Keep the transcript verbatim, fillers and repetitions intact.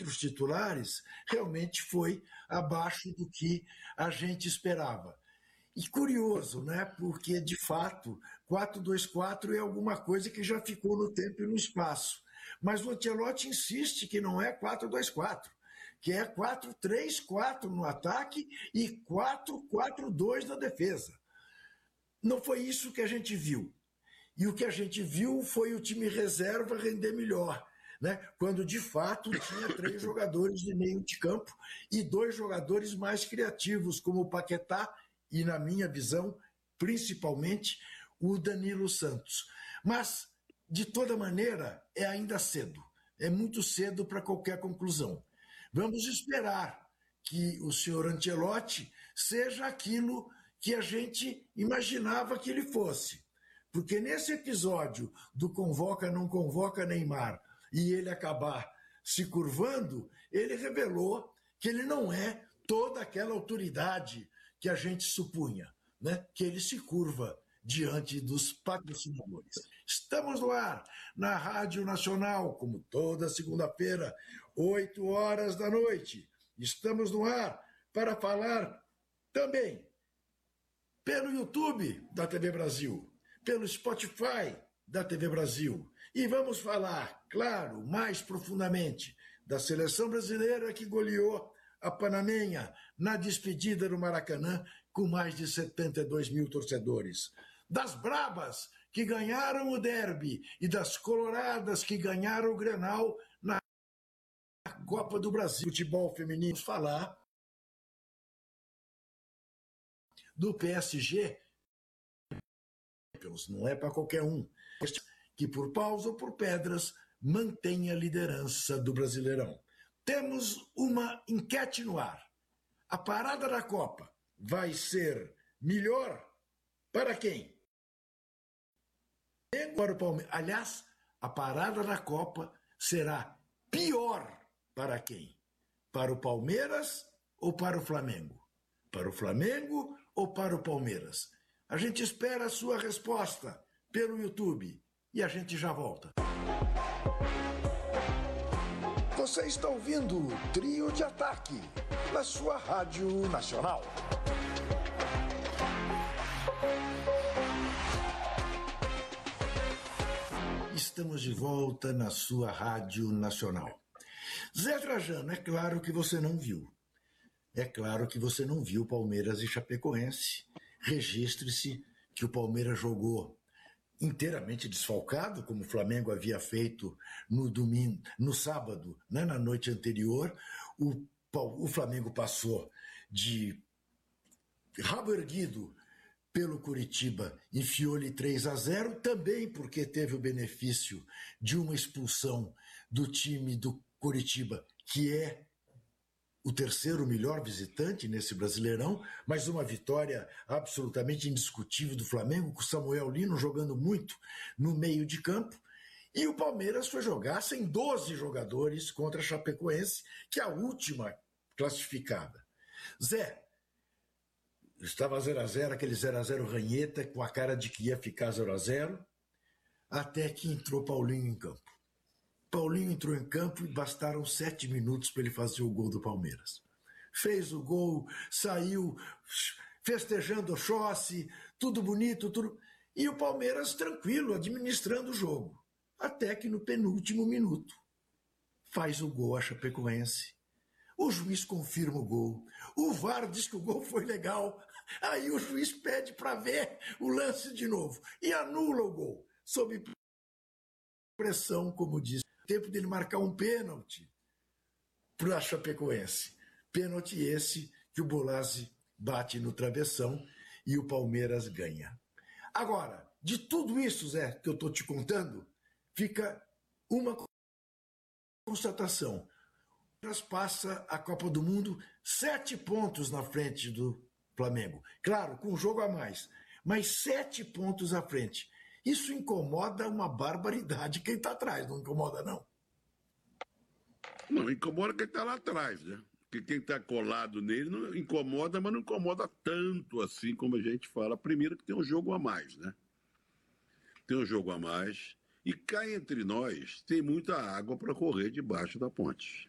os titulares, realmente foi abaixo do que a gente esperava. E curioso, né? Porque, de fato, quatro dois quatro é alguma coisa que já ficou no tempo e no espaço. Mas o Ancelotti insiste que não é quatro dois quatro, que é quatro três quatro no ataque e quatro quatro dois na defesa. Não foi isso que a gente viu. E o que a gente viu foi o time reserva render melhor, né? Quando de fato tinha três jogadores de meio de campo e dois jogadores mais criativos, como o Paquetá e, na minha visão, principalmente o Danilo Santos. Mas, de toda maneira, é ainda cedo. É muito cedo para qualquer conclusão. Vamos esperar que o senhor Ancelotti seja aquilo que a gente imaginava que ele fosse. Porque nesse episódio do convoca, não convoca Neymar, e ele acabar se curvando, ele revelou que ele não é toda aquela autoridade que a gente supunha, né? Que ele se curva diante dos patrocinadores. Estamos no ar, na Rádio Nacional, como toda segunda-feira, oito horas da noite. Estamos no ar para falar também pelo YouTube da T V Brasil, pelo Spotify da T V Brasil. E vamos falar, claro, mais profundamente da seleção brasileira que goleou a Panamenha na despedida do Maracanã com mais de setenta e dois mil torcedores. Das brabas que ganharam o derby e das coloradas que ganharam o Grenal na Copa do Brasil. Futebol feminino, vamos falar do P S G, não é para qualquer um, que por paus ou por pedras mantém a liderança do Brasileirão. Temos uma enquete no ar. A parada da Copa vai ser melhor para quem? Para o Palmeiras. Aliás, a parada da Copa será pior para quem? Para o Palmeiras ou para o Flamengo? Para o Flamengo ou para o Palmeiras? A gente espera a sua resposta pelo YouTube e a gente já volta. Você está ouvindo o Trio de Ataque na sua Rádio Nacional. Estamos de volta na sua Rádio Nacional. Zé Trajano, é claro que você não viu. É claro que você não viu Palmeiras e Chapecoense. Registre-se que o Palmeiras jogou inteiramente desfalcado, como o Flamengo havia feito no domingo, no sábado, né, na noite anterior. O, o Flamengo passou de rabo erguido pelo Coritiba, enfiou-lhe três a zero, também porque teve o benefício de uma expulsão do time do Coritiba, que é o terceiro melhor visitante nesse Brasileirão, mas uma vitória absolutamente indiscutível do Flamengo, com o Samuel Lino jogando muito no meio de campo, e o Palmeiras foi jogar sem doze jogadores contra a Chapecoense, que é a última classificada. Zé, estava zero a zero, aquele zero a zero ranheta, com a cara de que ia ficar zero a zero, até que entrou Paulinho em campo. Paulinho entrou em campo e bastaram sete minutos para ele fazer o gol do Palmeiras. Fez o gol, saiu festejando o chosse, tudo bonito, tudo... E o Palmeiras tranquilo, administrando o jogo. Até que no penúltimo minuto faz o gol a Chapecoense. O juiz confirma o gol. O V A R diz que o gol foi legal. Aí o juiz pede para ver o lance de novo e anula o gol. Sob pressão, como diz. Tempo dele marcar um pênalti para a Chapecoense. Pênalti esse que o Bolazzi bate no travessão e o Palmeiras ganha. Agora, de tudo isso, Zé, que eu estou te contando, fica uma constatação. O Palmeiras passa a Copa do Mundo sete pontos na frente do Flamengo. Claro, com um jogo a mais, mas sete pontos à frente. Isso incomoda uma barbaridade quem está atrás, não incomoda, não? Não, incomoda quem está lá atrás, né? Porque quem está colado nele não incomoda, mas não incomoda tanto assim como a gente fala. Primeiro que tem um jogo a mais, né? Tem um jogo a mais. E cá entre nós tem muita água para correr debaixo da ponte.